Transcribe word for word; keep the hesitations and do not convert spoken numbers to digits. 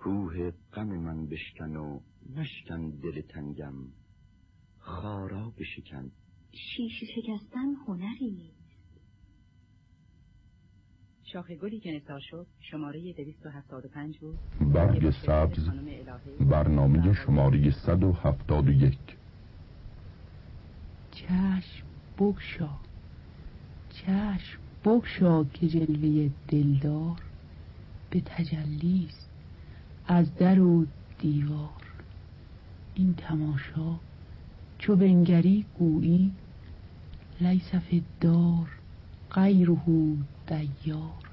کوه غم من بشکن و مشکن دل تنگم، خارا بشکن. شیشه شکستن هنری نیست. شاخ گلی که نثار شد شماره دویست و هفتاد و پنج بود. برگ سبز، برنامه شماره صد و هفتاد و یک. چشم بگشا، چشم بگشا که جلوه دلدار به تجلیست از در و دیوار. این تماشا چو بنگری گویی لیس فی الدار غیره دیار.